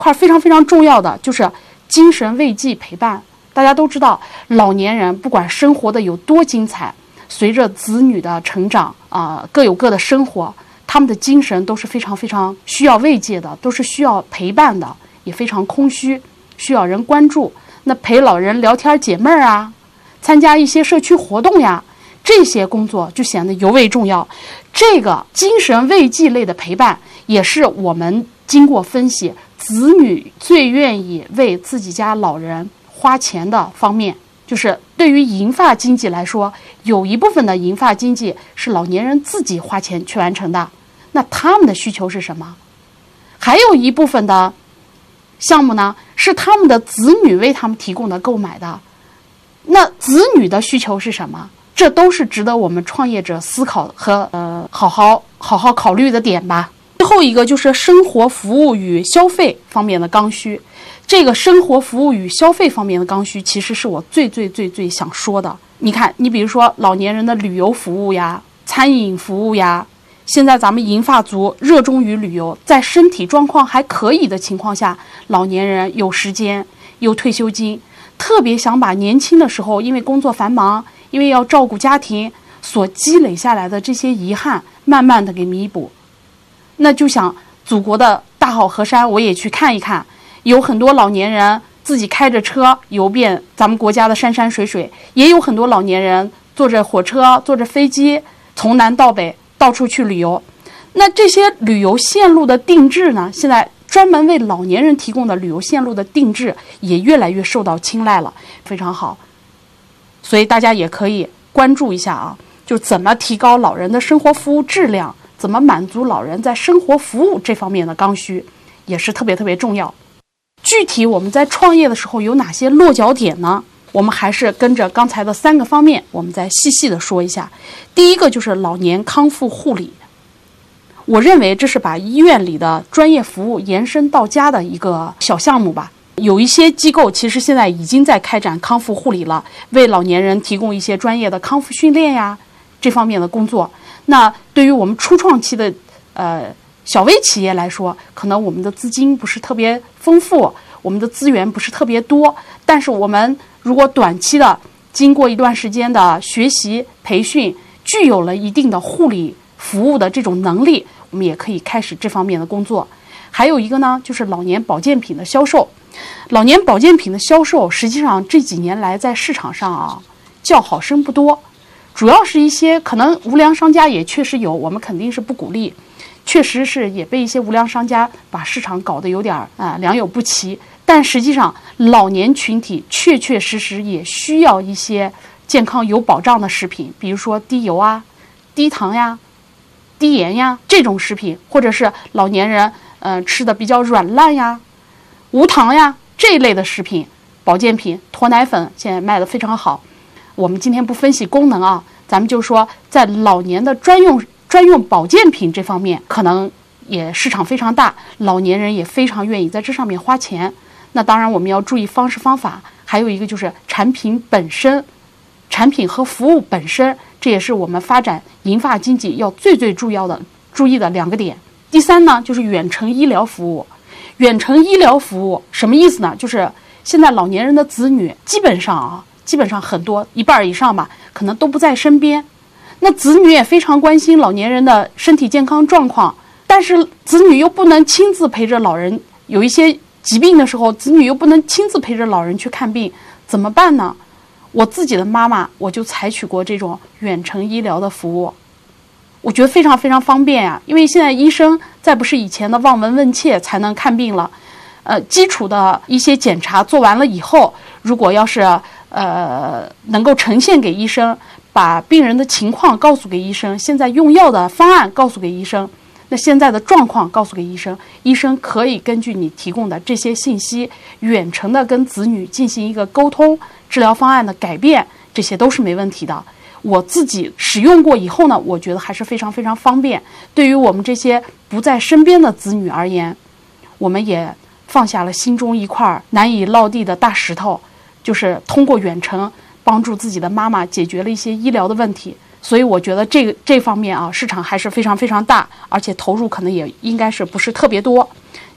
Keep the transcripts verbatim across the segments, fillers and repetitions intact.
块非常非常重要的就是精神慰藉陪伴。大家都知道，老年人不管生活的有多精彩，随着子女的成长啊、呃，各有各的生活，他们的精神都是非常非常需要慰藉的，都是需要陪伴的，也非常空虚，需要人关注。那陪老人聊天解闷儿啊，参加一些社区活动呀，这些工作就显得尤为重要。这个精神慰藉类的陪伴，也是我们经过分析，子女最愿意为自己家老人花钱的方面。就是对于银发经济来说，有一部分的银发经济是老年人自己花钱去完成的，那他们的需求是什么？还有一部分的项目呢，是他们的子女为他们提供的购买的，那子女的需求是什么？这都是值得我们创业者思考和呃好好好好考虑的点吧。最后一个就是生活服务与消费方面的刚需。这个生活服务与消费方面的刚需，其实是我最最最最想说的。你看，你比如说老年人的旅游服务呀、餐饮服务呀，现在咱们银发族热衷于旅游，在身体状况还可以的情况下，老年人有时间有退休金，特别想把年轻的时候因为工作繁忙，因为要照顾家庭所积累下来的这些遗憾慢慢的给弥补。那就想祖国的大好河山我也去看一看，有很多老年人自己开着车游遍咱们国家的山山水水，也有很多老年人坐着火车坐着飞机从南到北到处去旅游。那这些旅游线路的定制呢，现在专门为老年人提供的旅游线路的定制也越来越受到青睐了，非常好。所以大家也可以关注一下啊，就怎么提高老人的生活服务质量，怎么满足老人在生活服务这方面的刚需，也是特别特别重要。具体我们在创业的时候有哪些落脚点呢？我们还是跟着刚才的三个方面，我们再细细的说一下。第一个就是老年康复护理，我认为这是把医院里的专业服务延伸到家的一个小项目吧。有一些机构其实现在已经在开展康复护理了，为老年人提供一些专业的康复训练呀，这方面的工作。那对于我们初创期的呃小微企业来说，可能我们的资金不是特别丰富，我们的资源不是特别多，但是我们如果短期的经过一段时间的学习培训，具有了一定的护理服务的这种能力，我们也可以开始这方面的工作。还有一个呢，就是老年保健品的销售。老年保健品的销售，实际上这几年来在市场上啊叫好声不多，主要是一些可能无良商家也确实有，我们肯定是不鼓励，确实是也被一些无良商家把市场搞得有点啊、呃、良莠不齐。但实际上老年群体确确实实也需要一些健康有保障的食品，比如说低油啊、低糖呀、低盐呀这种食品，或者是老年人呃吃的比较软烂呀、无糖呀这一类的食品、保健品、脱奶粉现在卖的非常好。我们今天不分析功能啊，咱们就说在老年的专用专用保健品这方面，可能也市场非常大，老年人也非常愿意在这上面花钱。那当然我们要注意方式方法，还有一个就是产品本身，产品和服务本身，这也是我们发展银发经济要最最重要的注意的两个点。第三呢，就是远程医疗服务。远程医疗服务什么意思呢？就是现在老年人的子女基本上啊，基本上很多一半以上吧，可能都不在身边。那子女也非常关心老年人的身体健康状况，但是子女又不能亲自陪着老人，有一些疾病的时候，子女又不能亲自陪着老人去看病，怎么办呢？我自己的妈妈，我就采取过这种远程医疗的服务，我觉得非常非常方便呀、啊。因为现在医生再不是以前的望闻问切才能看病了，呃，基础的一些检查做完了以后，如果要是呃能够呈现给医生，把病人的情况告诉给医生，现在用药的方案告诉给医生，那现在的状况告诉给医生，医生可以根据你提供的这些信息，远程的跟子女进行一个沟通，治疗方案的改变，这些都是没问题的。我自己使用过以后呢，我觉得还是非常非常方便。对于我们这些不在身边的子女而言，我们也放下了心中一块难以落地的大石头，就是通过远程帮助自己的妈妈解决了一些医疗的问题。所以我觉得这个这方面啊，市场还是非常非常大，而且投入可能也应该是不是特别多。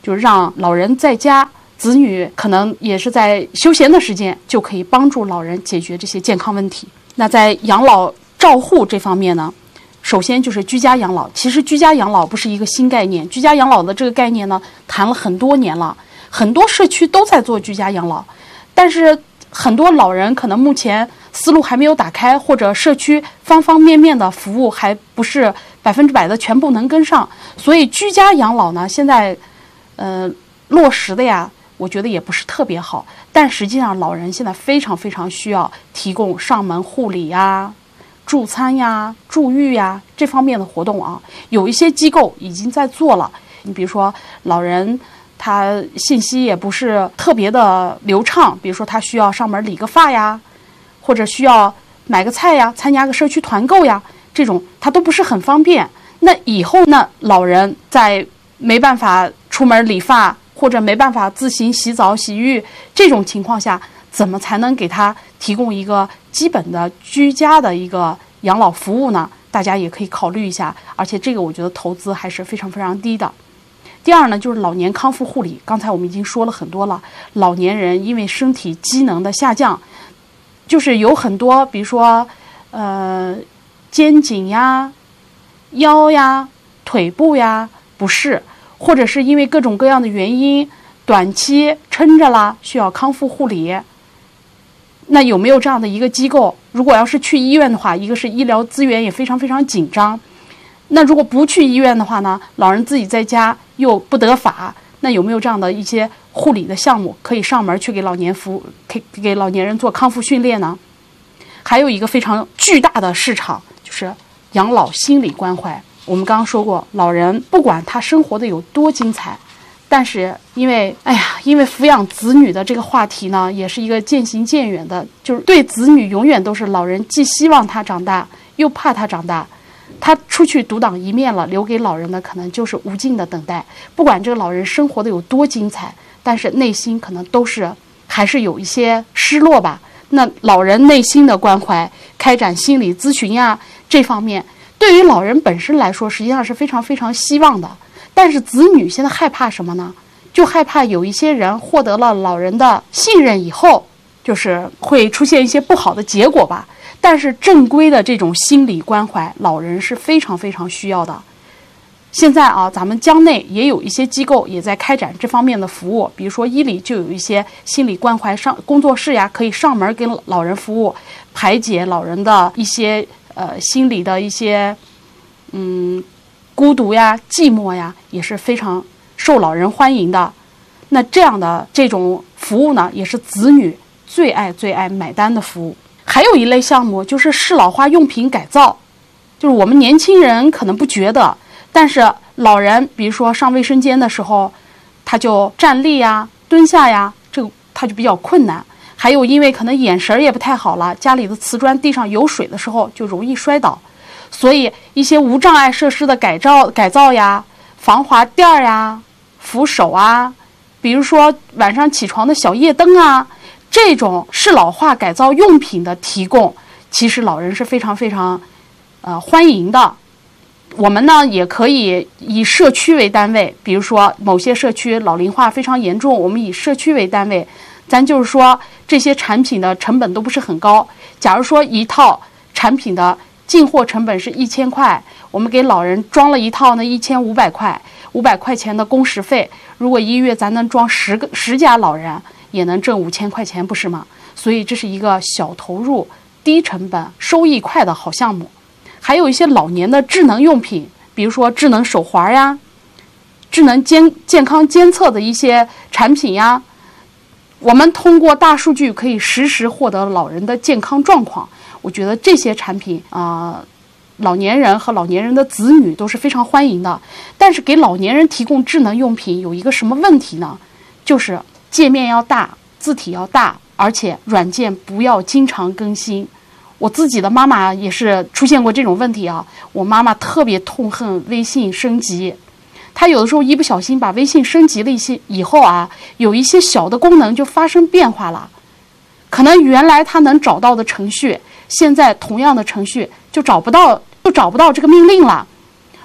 就是让老人在家，子女可能也是在休闲的时间，就可以帮助老人解决这些健康问题。那在养老照护这方面呢，首先就是居家养老。其实居家养老不是一个新概念，居家养老的这个概念呢，谈了很多年了，很多社区都在做居家养老，但是很多老人可能目前思路还没有打开，或者社区方方面面的服务还不是百分之百的全部能跟上，所以居家养老呢，现在呃落实的呀，我觉得也不是特别好。但实际上，老人现在非常非常需要提供上门护理呀、助餐呀、助育呀这方面的活动啊，有一些机构已经在做了。你比如说，老人他信息也不是特别的流畅，比如说他需要上门理个发呀，或者需要买个菜呀，参加个社区团购呀，这种他都不是很方便。那以后呢，老人在没办法出门理发，或者没办法自行洗澡洗浴这种情况下，怎么才能给他提供一个基本的居家的一个养老服务呢？大家也可以考虑一下，而且这个我觉得投资还是非常非常低的。第二呢，就是老年康复护理。刚才我们已经说了很多了，老年人因为身体机能的下降，就是有很多，比如说呃肩颈呀、腰呀、腿部呀不适，或者是因为各种各样的原因短期撑着啦，需要康复护理。那有没有这样的一个机构？如果要是去医院的话，一个是医疗资源也非常非常紧张，那如果不去医院的话呢，老人自己在家又不得法，那有没有这样的一些护理的项目可以上门去给老年服给给老年人做康复训练呢？还有一个非常巨大的市场，就是养老心理关怀。我们刚刚说过，老人不管他生活的有多精彩，但是因为哎呀，因为抚养子女的这个话题呢，也是一个渐行渐远的，就是对子女永远都是老人既希望他长大，又怕他长大。他出去独当一面了，留给老人的可能就是无尽的等待。不管这个老人生活的有多精彩，但是内心可能都是还是有一些失落吧。那老人内心的关怀，开展心理咨询呀，这方面对于老人本身来说，实际上是非常非常希望的。但是子女现在害怕什么呢？就害怕有一些人获得了老人的信任以后，就是会出现一些不好的结果吧。但是正规的这种心理关怀，老人是非常非常需要的。现在啊，咱们江内也有一些机构也在开展这方面的服务，比如说伊犁就有一些心理关怀上工作室呀，可以上门给老人服务，排解老人的一些呃心理的一些嗯孤独呀、寂寞呀，也是非常受老人欢迎的。那这样的这种服务呢，也是子女最爱最爱买单的服务。还有一类项目就是适老化用品改造，就是我们年轻人可能不觉得，但是老人比如说上卫生间的时候，他就站立呀、蹲下呀，这个他就比较困难。还有因为可能眼神也不太好了，家里的瓷砖地上有水的时候就容易摔倒，所以一些无障碍设施的改造改造呀、防滑垫儿呀、扶手啊，比如说晚上起床的小夜灯啊，这种适老化改造用品的提供，其实老人是非常非常呃欢迎的。我们呢也可以以社区为单位，比如说某些社区老龄化非常严重，我们以社区为单位，咱就是说这些产品的成本都不是很高。假如说一套产品的进货成本是一千块，我们给老人装了一套呢一千五百块，五百块钱的工时费，如果一月咱能装十个十家老人，也能挣五千块钱，不是吗？所以这是一个小投入、低成本、收益快的好项目。还有一些老年的智能用品，比如说智能手环呀、智能监健康监测的一些产品呀，我们通过大数据可以实时获得老人的健康状况。我觉得这些产品啊、呃，老年人和老年人的子女都是非常欢迎的。但是给老年人提供智能用品有一个什么问题呢？就是界面要大，字体要大，而且软件不要经常更新。我自己的妈妈也是出现过这种问题啊，我妈妈特别痛恨微信升级，她有的时候一不小心把微信升级了一些以后啊，有一些小的功能就发生变化了，可能原来她能找到的程序，现在同样的程序就找不到，就找不到这个命令了。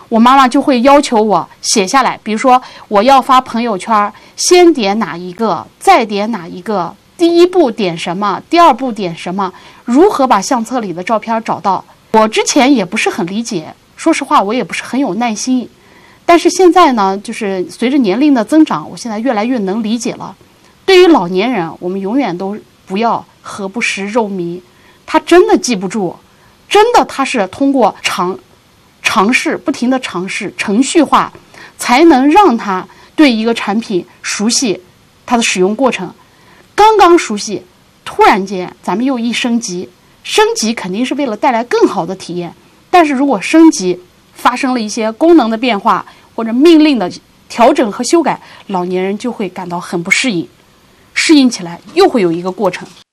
我妈妈就会要求我写下来，比如说我要发朋友圈，先点哪一个，再点哪一个，第一步点什么，第二步点什么，如何把相册里的照片找到。我之前也不是很理解，说实话我也不是很有耐心，但是现在呢，就是随着年龄的增长，我现在越来越能理解了。对于老年人，我们永远都不要何不食肉糜，他真的记不住，真的他是通过尝尝试，不停的尝试，程序化，才能让他对一个产品熟悉它的使用过程。刚刚熟悉，突然间咱们又一升级，升级肯定是为了带来更好的体验，但是如果升级发生了一些功能的变化或者命令的调整和修改，老年人就会感到很不适应，适应起来又会有一个过程。